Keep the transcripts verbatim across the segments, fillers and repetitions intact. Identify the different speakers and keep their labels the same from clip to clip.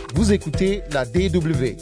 Speaker 1: Vous écoutez la D W.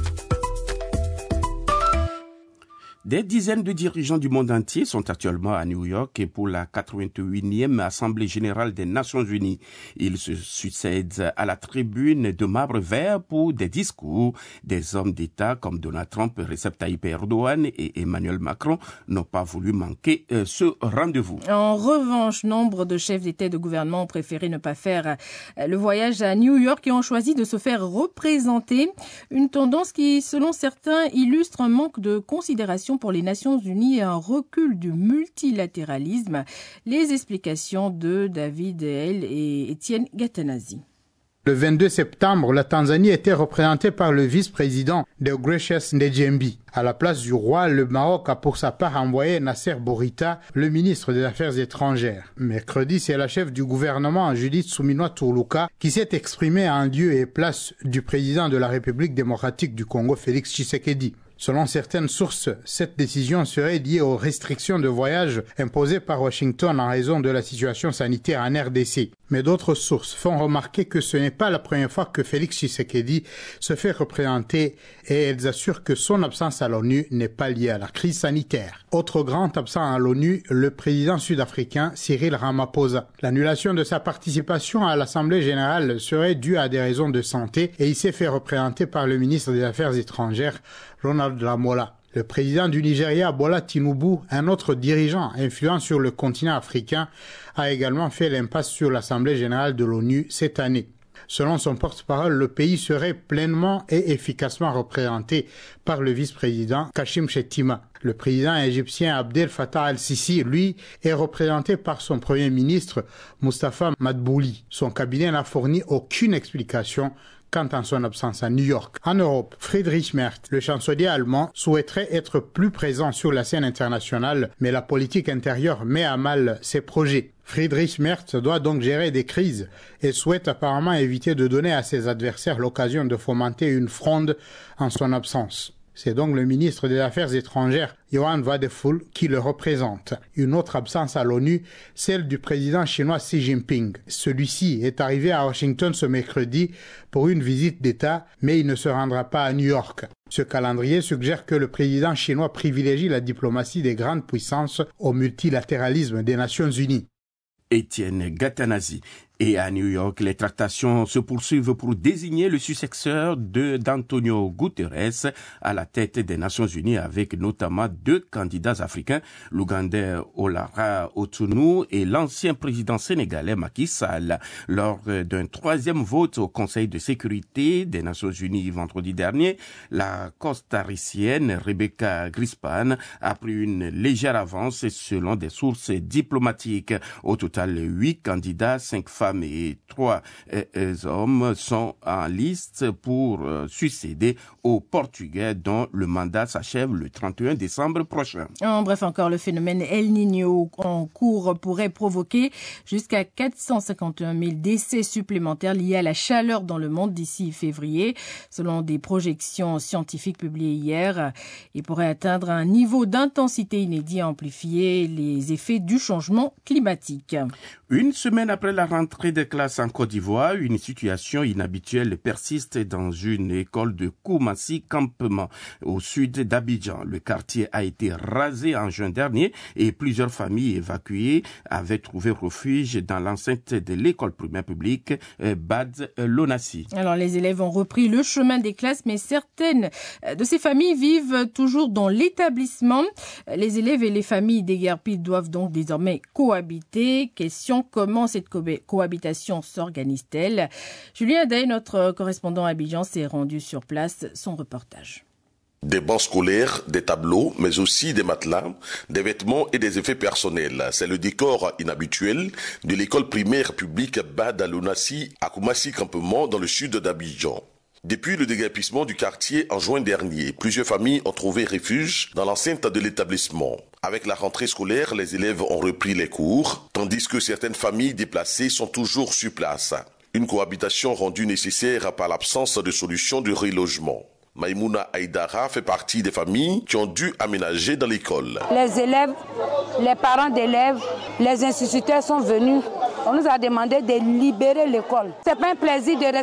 Speaker 2: Des dizaines de dirigeants du monde entier sont actuellement à New York pour la quatre-vingt-huitième Assemblée générale des Nations unies. Ils se succèdent à la tribune de marbre vert pour des discours. Des hommes d'État comme Donald Trump, Recep Tayyip Erdogan et Emmanuel Macron n'ont pas voulu manquer euh, ce rendez-vous.
Speaker 3: En revanche, nombre de chefs d'État et de gouvernement ont préféré ne pas faire le voyage à New York et ont choisi de se faire représenter. Une tendance qui, selon certains, illustre un manque de considération pour les Nations unies et un recul du multilatéralisme. Les explications de David Hell et Étienne Gatanazi.
Speaker 4: Le vingt-deux septembre, la Tanzanie était représentée par le vice-président Deogratias Ndejembi. À la place du roi, le Maroc a pour sa part envoyé Nasser Bourita, le ministre des Affaires étrangères. Mercredi, c'est la chef du gouvernement, Judith Suminwa Tuluka, qui s'est exprimée en lieu et place du président de la République démocratique du Congo, Félix Tshisekedi. Selon certaines sources, cette décision serait liée aux restrictions de voyage imposées par Washington en raison de la situation sanitaire en R D C. Mais d'autres sources font remarquer que ce n'est pas la première fois que Félix Tshisekedi se fait représenter et elles assurent que son absence à l'ONU n'est pas liée à la crise sanitaire. Autre grand absent à l'ONU, le président sud-africain Cyril Ramaphosa. L'annulation de sa participation à l'Assemblée générale serait due à des raisons de santé et il s'est fait représenter par le ministre des Affaires étrangères Ronald Lamola. Le président du Nigeria, Bola Tinubu, un autre dirigeant influent sur le continent africain, a également fait l'impasse sur l'Assemblée générale de l'ONU cette année. Selon son porte-parole, le pays serait pleinement et efficacement représenté par le vice-président Kashim Shettima. Le président égyptien Abdel Fattah al-Sisi, lui, est représenté par son premier ministre Mustafa Madbouli. Son cabinet n'a fourni aucune explication quant à son absence à New York. En Europe, Friedrich Merz, le chancelier allemand, souhaiterait être plus présent sur la scène internationale, mais la politique intérieure met à mal ses projets. Friedrich Merz doit donc gérer des crises et souhaite apparemment éviter de donner à ses adversaires l'occasion de fomenter une fronde en son absence. C'est donc le ministre des Affaires étrangères, Johann Wadephul, qui le représente. Une autre absence à l'ONU, celle du président chinois Xi Jinping. Celui-ci est arrivé à Washington ce mercredi pour une visite d'État, mais il ne se rendra pas à New York. Ce calendrier suggère que le président chinois privilégie la diplomatie des grandes puissances au multilatéralisme des Nations unies.
Speaker 2: Étienne Gatanazi. Et à New York, les tractations se poursuivent pour désigner le successeur de d'Antonio Guterres à la tête des Nations Unies, avec notamment deux candidats africains, l'Ougandais Olara Otunu et l'ancien président sénégalais Macky Sall. Lors d'un troisième vote au Conseil de sécurité des Nations Unies vendredi dernier, la costaricienne Rebecca Grispan a pris une légère avance selon des sources diplomatiques. Au total, huit candidats, cinq femmes et trois euh, hommes sont en liste pour euh, succéder aux Portugais dont le mandat s'achève le trente et un décembre prochain.
Speaker 3: En bref, encore le phénomène El Niño en cours pourrait provoquer jusqu'à quatre cent cinquante et un mille décès supplémentaires liés à la chaleur dans le monde d'ici février. Selon des projections scientifiques publiées hier, il pourrait atteindre un niveau d'intensité inédit à amplifier les effets du changement climatique.
Speaker 2: Une semaine après la rentrée des classes en Côte d'Ivoire, une situation inhabituelle persiste dans une école de Koumassi Campement au sud d'Abidjan. Le quartier a été rasé en juin dernier et plusieurs familles évacuées avaient trouvé refuge dans l'enceinte de l'école primaire publique Bad Lonassi.
Speaker 3: Alors les élèves ont repris le chemin des classes, mais certaines de ces familles vivent toujours dans l'établissement. Les élèves et les familles déguerpies doivent donc désormais cohabiter. Question: comment cette co- cohabitation s'organise-t-elle? Julien Day, notre correspondant à Abidjan, s'est rendu sur place. Son reportage.
Speaker 5: Des bancs scolaires, des tableaux, mais aussi des matelas, des vêtements et des effets personnels. C'est le décor inhabituel de l'école primaire publique Bad Lonassi à Koumassi Campement dans le sud d'Abidjan. Depuis le déguerpissement du quartier en juin dernier, plusieurs familles ont trouvé refuge dans l'enceinte de l'établissement. Avec la rentrée scolaire, les élèves ont repris les cours, tandis que certaines familles déplacées sont toujours sur place. Une cohabitation rendue nécessaire par l'absence de solution de relogement. Maïmouna Aïdara fait partie des familles qui ont dû aménager dans l'école.
Speaker 6: Les élèves, les parents d'élèves, les instituteurs sont venus. On nous a demandé de libérer l'école. C'est pas un plaisir de